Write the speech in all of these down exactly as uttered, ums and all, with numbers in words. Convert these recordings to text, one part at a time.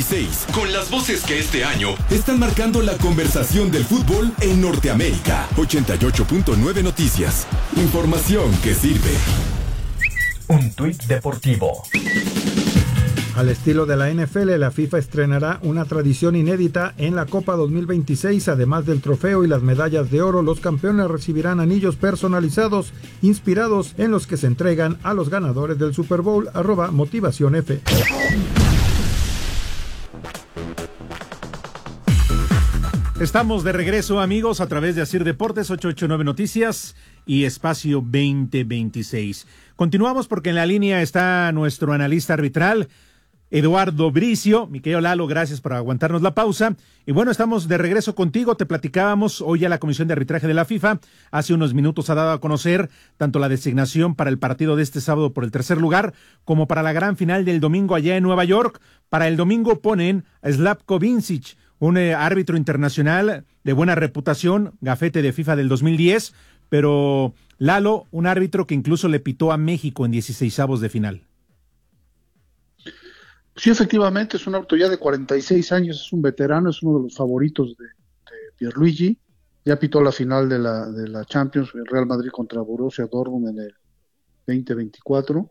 veintiséis, con las voces que este año están marcando la conversación del fútbol en Norteamérica. ochenta y ocho punto nueve Noticias. Información que sirve. Un tuit deportivo. Al estilo de la N F L, la FIFA estrenará una tradición inédita en la Copa dos mil veintiséis. Además del trofeo y las medallas de oro, los campeones recibirán anillos personalizados inspirados en los que se entregan a los ganadores del Super Bowl. Arroba Motivación F. Estamos de regreso, amigos, a través de Asir Deportes, ochocientos ochenta y nueve Noticias y Espacio veinte veintiséis. Continuamos porque en la línea está nuestro analista arbitral, Eduardo Bricio. Mi querido Lalo, gracias por aguantarnos la pausa. Y bueno, estamos de regreso contigo. Te platicábamos hoy a la Comisión de Arbitraje de la FIFA. Hace unos minutos ha dado a conocer tanto la designación para el partido de este sábado por el tercer lugar, como para la gran final del domingo allá en Nueva York. Para el domingo ponen a Slavko Vincic, un eh, árbitro internacional de buena reputación, gafete de FIFA del dos mil diez, pero Lalo, un árbitro que incluso le pitó a México en dieciseisavos de final. Sí, efectivamente, es un árbitro ya de cuarenta y seis años, es un veterano, es uno de los favoritos de, de Pierluigi. Ya pitó la final de la, de la Champions, el Real Madrid contra Borussia Dortmund en el veinte veinticuatro.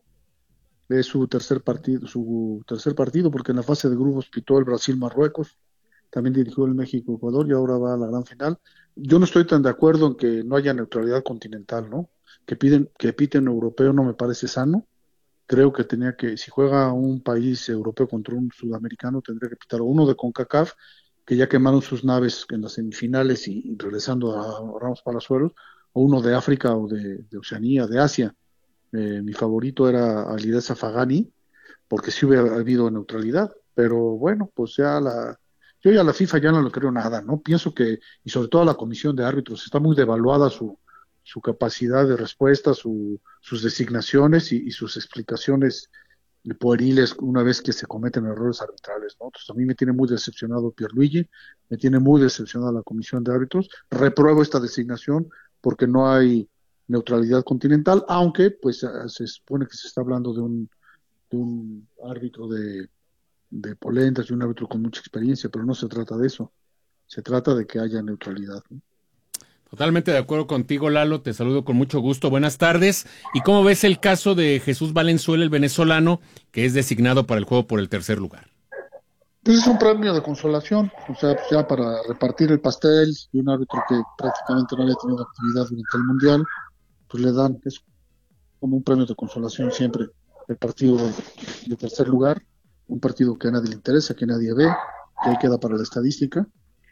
Es su tercer partido, su tercer partido, porque en la fase de grupos pitó el Brasil-Marruecos, también dirigió el México-Ecuador y ahora va a la gran final. Yo no estoy tan de acuerdo en que no haya neutralidad continental, ¿no? Que piden, que piten europeo no me parece sano. Creo que tenía que, si juega un país europeo contra un sudamericano, tendría que pitar uno de CONCACAF, que ya quemaron sus naves en las semifinales y, y regresando a Ramos Palazuelos, o uno de África o de, de Oceanía, de Asia. Eh, mi favorito era Alireza Fagani, porque sí hubiera habido neutralidad, pero bueno, pues ya la, yo ya a la FIFA ya no le creo nada, ¿no? Pienso que, y sobre todo a la comisión de árbitros, está muy devaluada su su capacidad de respuesta, su, sus designaciones y, y sus explicaciones pueriles una vez que se cometen errores arbitrales, ¿no? Entonces a mí me tiene muy decepcionado Pierluigi, me tiene muy decepcionada la comisión de árbitros, repruebo esta designación porque no hay neutralidad continental, aunque pues se supone que se está hablando de un, de un árbitro de, de polentas, de un árbitro con mucha experiencia, pero no se trata de eso, se trata de que haya neutralidad, ¿no? Totalmente de acuerdo contigo, Lalo, te saludo con mucho gusto, buenas tardes. ¿Y cómo ves el caso de Jesús Valenzuela, el venezolano, que es designado para el juego por el tercer lugar? Pues es un premio de consolación, o sea, pues ya para repartir el pastel, y un árbitro que prácticamente no había tenido actividad durante el Mundial, pues le dan, es como un premio de consolación siempre, el partido de, de tercer lugar, un partido que a nadie le interesa, que nadie ve, que ahí queda para la estadística.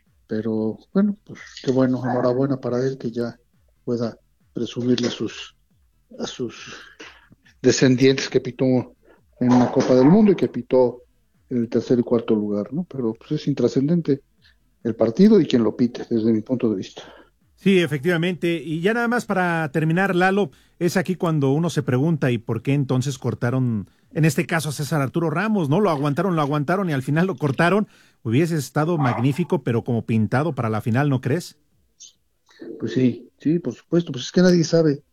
Pero bueno, pues qué bueno, enhorabuena para él que ya pueda presumirle a sus, a sus descendientes que pitó en una Copa del Mundo y que pitó en el tercer y cuarto lugar, ¿no? Pero pues es intrascendente el partido y quien lo pite, desde mi punto de vista. Sí, efectivamente. Y ya nada más para terminar, Lalo, es aquí cuando uno se pregunta y por qué entonces cortaron, en este caso a César Arturo Ramos, ¿no? Lo aguantaron, lo aguantaron y al final lo cortaron. Hubiese estado magnífico, pero como pintado para la final, ¿no crees? Pues sí, sí, por supuesto. Pues es que nadie sabe